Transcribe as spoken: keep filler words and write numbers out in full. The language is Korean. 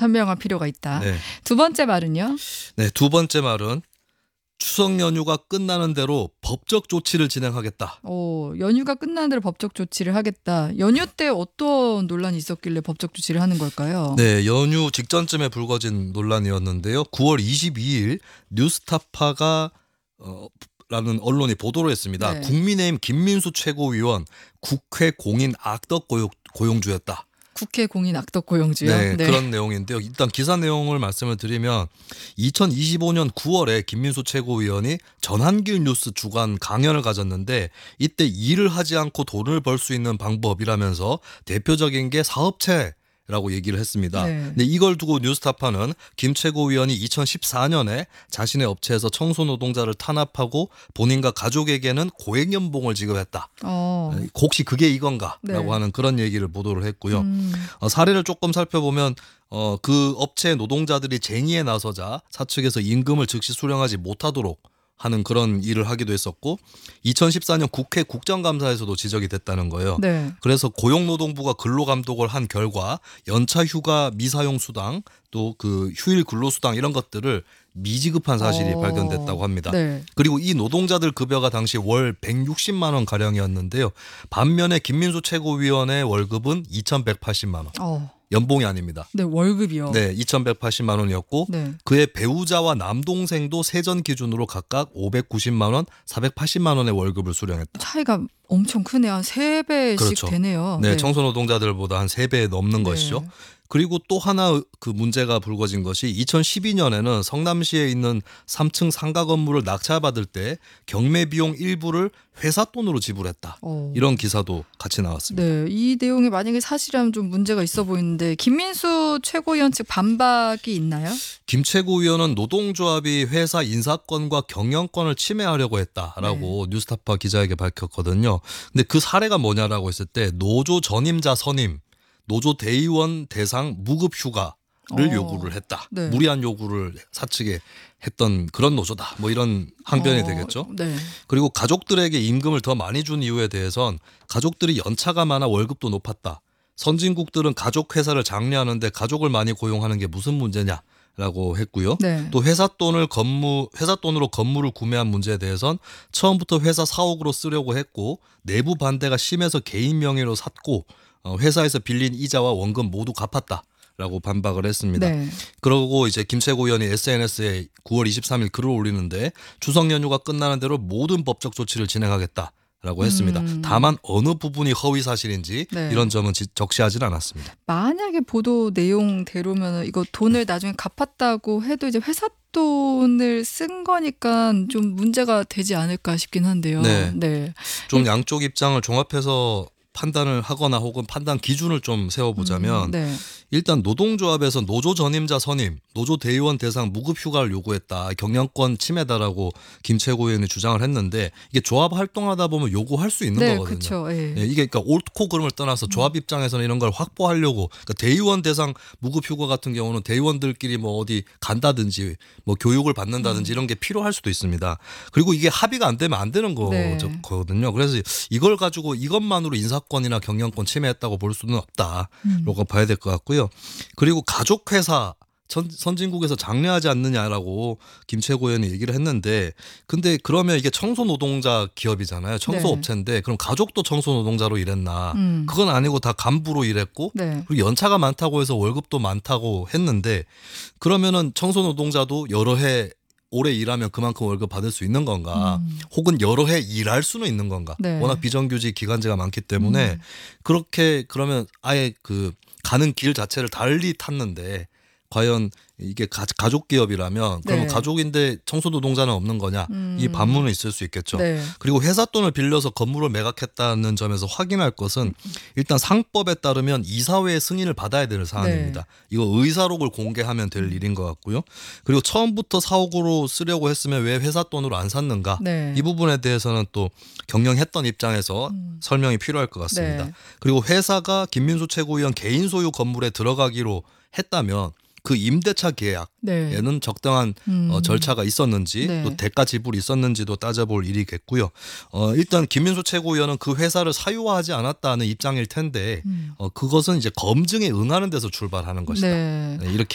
현명할 필요가 있다. 네. 두 번째 말은요? 네, 두 번째 말은 추석 연휴가 끝나는 대로 법적 조치를 진행하겠다. 오, 연휴가 끝나는 대로 법적 조치를 하겠다. 연휴 때 어떤 논란이 있었길래 법적 조치를 하는 걸까요? 네, 연휴 직전쯤에 불거진 논란이었는데요. 구월 이십이일 뉴스타파가 어, 라는 언론이 보도를 했습니다. 네. 국민의힘 김민수 최고위원 국회 공인 악덕 고용, 고용주였다. 국회 공인 악덕 고용주요? 네, 네. 그런 내용인데요. 일단 기사 내용을 말씀을 드리면 이천이십오년 구월에 김민수 최고위원이 전한길 뉴스 주간 강연을 가졌는데 이때 일을 하지 않고 돈을 벌 수 있는 방법이라면서 대표적인 게 사업체 라고 얘기를 했습니다. 네. 근데 이걸 두고 뉴스타파는 김 최고위원이 이천십사년에 자신의 업체에서 청소노동자를 탄압하고 본인과 가족에게는 고액연봉을 지급했다. 어. 혹시 그게 이건가? 네. 라고 하는 그런 얘기를 보도를 했고요. 음. 어, 사례를 조금 살펴보면 어, 그 업체 노동자들이 쟁의에 나서자 사측에서 임금을 즉시 수령하지 못하도록 하는 그런 일을 하기도 했었고 이천십사년 국회 국정감사에서도 지적이 됐다는 거예요. 네. 그래서 고용노동부가 근로감독을 한 결과 연차휴가 미사용 수당 또 그 휴일 근로수당 이런 것들을 미지급한 사실이 어. 발견됐다고 합니다. 네. 그리고 이 노동자들 급여가 당시 월 백육십만 원 가량이었는데요. 반면에 김민수 최고위원의 월급은 이천백팔십만 원. 어. 연봉이 아닙니다. 네, 월급이요. 네, 이천백팔십만 원이었고 네. 그의 배우자와 남동생도 세전 기준으로 각각 오백구십만 원, 사백팔십만 원의 월급을 수령했다. 차이가 엄청 크네요. 한 세 배씩 그렇죠. 되네요. 네, 청소노동자들보다 한 세 배 넘는 네. 것이죠. 그리고 또 하나 그 문제가 불거진 것이 이천십이년에는 성남시에 있는 삼층 상가 건물을 낙찰받을 때 경매 비용 일부를 회사 돈으로 지불했다. 어. 이런 기사도 같이 나왔습니다. 네, 이 내용이 만약에 사실이라면 좀 문제가 있어 보이는데 김민수 최고위원 측 반박이 있나요? 김 최고위원은 노동조합이 회사 인사권과 경영권을 침해하려고 했다라고 네. 뉴스타파 기자에게 밝혔거든요. 근데 그 사례가 뭐냐라고 했을 때 노조 전임자 선임, 노조 대의원 대상 무급 휴가를 어. 요구를 했다. 네. 무리한 요구를 사측에 했던 그런 노조다. 뭐 이런 항변이 어, 되겠죠. 네. 그리고 가족들에게 임금을 더 많이 준 이유에 대해선 가족들이 연차가 많아 월급도 높았다. 선진국들은 가족 회사를 장려하는데 가족을 많이 고용하는 게 무슨 문제냐라고 했고요. 네. 또 회사 돈을 건물 회사 돈으로 건물을 구매한 문제에 대해선 처음부터 회사 사옥으로 쓰려고 했고 내부 반대가 심해서 개인 명의로 샀고 어, 회사에서 빌린 이자와 원금 모두 갚았다라고 반박을 했습니다. 네. 그러고 이제 김 최고위원이 에스엔에스에 구월 이십삼일 글을 올리는데 추석 연휴가 끝나는 대로 모든 법적 조치를 진행하겠다라고 했습니다. 음. 다만 어느 부분이 허위 사실인지 네. 이런 점은 지- 적시하지는 않았습니다. 만약에 보도 내용대로면 이거 돈을 나중에 갚았다고 해도 이제 회사 돈을 쓴 거니까 좀 문제가 되지 않을까 싶긴 한데요. 네. 네. 좀 양쪽 입장을 종합해서 판단을 하거나 혹은 판단 기준을 좀 세워보자면 음, 네. 일단 노동조합에서 노조 전임자 선임, 노조 대의원 대상 무급 휴가를 요구했다. 경영권 침해다라고 김 최고위원이 주장을 했는데 이게 조합 활동하다 보면 요구할 수 있는 네, 거거든요. 그렇죠. 예. 예, 이게 그러니까 옳고 그름을 떠나서 조합 입장에서는 이런 걸 확보하려고 그러니까 대의원 대상 무급 휴가 같은 경우는 대의원들끼리 뭐 어디 간다든지 뭐 교육을 받는다든지 이런 게 필요할 수도 있습니다. 그리고 이게 합의가 안 되면 안 되는 네. 거거든요. 그래서 이걸 가지고 이것만으로 인사권이나 경영권 침해했다고 볼 수는 없다라고 음. 봐야 될 것 같고요. 그리고 가족 회사 선, 선진국에서 장려하지 않느냐라고 김 최고위원이 얘기를 했는데 근데 그러면 이게 청소노동자 기업이잖아요. 청소업체인데 그럼 가족도 청소노동자로 일했나. 음. 그건 아니고 다 간부로 일했고 네. 그리고 연차가 많다고 해서 월급도 많다고 했는데 그러면은 청소노동자도 여러 해 오래 일하면 그만큼 월급 받을 수 있는 건가 음. 혹은 여러 해 일할 수는 있는 건가. 네. 워낙 비정규직 기간제가 많기 때문에 음. 그렇게 그러면 아예 그 가는 길 자체를 달리 탔는데 과연 이게 가, 가족 기업이라면 그러면 네. 가족인데 청소노동자는 없는 거냐 음. 이 반문은 있을 수 있겠죠. 네. 그리고 회사 돈을 빌려서 건물을 매각했다는 점에서 확인할 것은 일단 상법에 따르면 이사회의 승인을 받아야 되는 사안입니다. 네. 이거 의사록을 공개하면 될 일인 것 같고요. 그리고 처음부터 사옥으로 쓰려고 했으면 왜 회사 돈으로 안 샀는가 네. 이 부분에 대해서는 또 경영했던 입장에서 음. 설명이 필요할 것 같습니다. 네. 그리고 회사가 김민수 최고위원 개인 소유 건물에 들어가기로 했다면 그 임대차 계약에는 네. 적당한 음. 어, 절차가 있었는지 네. 또 대가 지불이 있었는지도 따져볼 일이겠고요. 어, 일단 김민수 최고위원은 그 회사를 사유화하지 않았다는 입장일 텐데 음. 어, 그것은 이제 검증에 응하는 데서 출발하는 것이다. 네. 네, 이렇게